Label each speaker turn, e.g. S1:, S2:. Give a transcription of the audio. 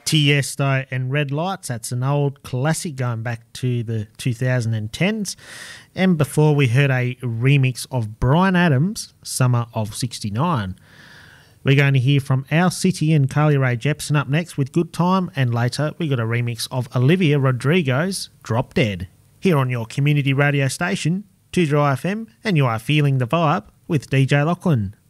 S1: Tiesto and Red Lights. That's an old classic going back to the 2010s. And before we heard a remix of Bryan Adams, Summer of 69. We're going to hear from Our City and Carly Rae Jepsen up next with Good Time, and later we got a remix of Olivia Rodrigo's Drop Dead. Here on your community radio station, 2Dry FM, and you are feeling the vibe with DJ Lachlan.